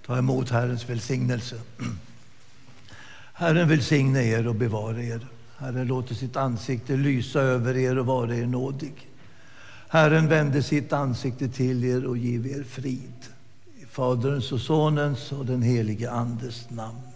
Ta emot Herrens välsignelse. Herren välsigne er och bevara er. Herren låter sitt ansikte lysa över er och vara er nådig. Herren vände sitt ansikte till er och giv er frid. I Faderns och Sonens och den helige Andes namn.